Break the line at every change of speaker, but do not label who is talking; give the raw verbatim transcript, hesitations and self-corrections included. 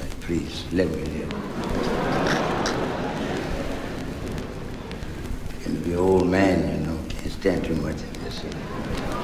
Please, let me live. And be an old man, you know, can't stand too much of this.